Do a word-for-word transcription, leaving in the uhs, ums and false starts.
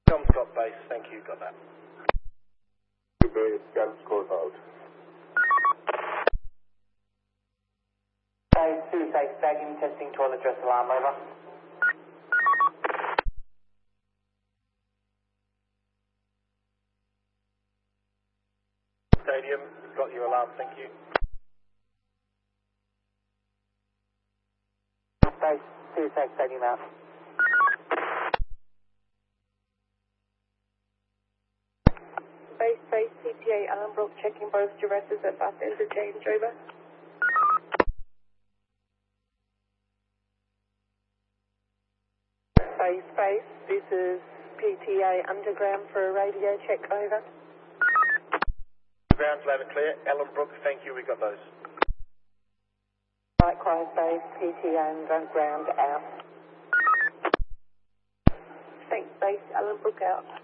John Scott base, thank you, got that. Base, John Scott out. Base two, safe stadium, testing toilet dress alarm, over. Stadium, got your alarm, thank you. Base two, safe stadium out. Base, base, T P A, Allenbrook, checking both duresses at bus interchange, over. Base, base, this is P T A underground for a radio check, over. Ground's loud and clear, Ellenbrook, thank you, we got those. Likewise, base, P T A underground out. Thanks, base, Allenbrook out.